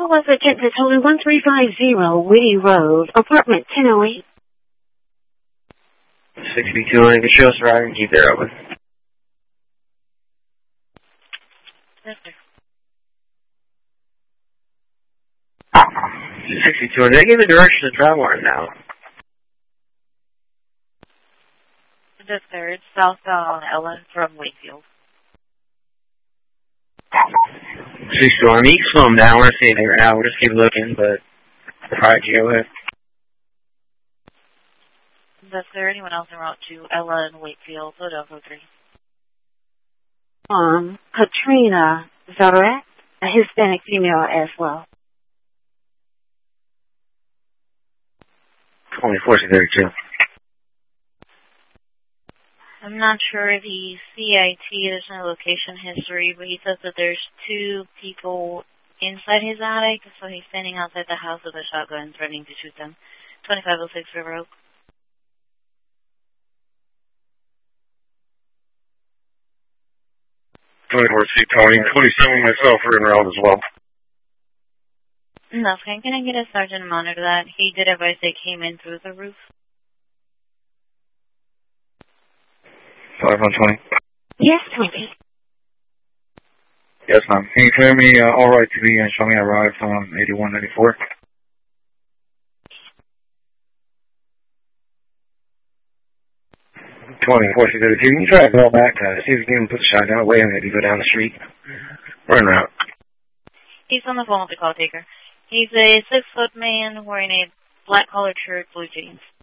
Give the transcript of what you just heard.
was agent for Total 1350 Whitty Road, apartment 1008. 62 on the show, Survivor, keep there open. Yes, sir. 62, they give the direction of travel right now. The 3rd, southbound Ellen from Wakefield. 61, you can slow them down. We're not seeing anything right now. We'll just keep looking, but alright, you go ahead. The 3rd, anyone else en route to Ellen, Wakefield, Philadelphia 3. Katrina Zaret, a Hispanic female as well. 24-32. I'm not sure if he's CIT, there's no location history, but he says that there's 2 people inside his attic, so he's standing outside the house with a shotgun, threatening to shoot them. 2506 River Oak. Tony, 27 myself are en route as well. No, can I get a sergeant to monitor that? He did advise they came in through the roof. 5-1-20. Yes, 20. Yes, ma'am. Can you clear me all right to be and show me I arrived on 8194? Can you try to go back to see if you can put the shot down, wait and maybe go down the street? We're en route. He's on the phone with the call taker. He's a 6-foot man wearing a black collared shirt, blue jeans.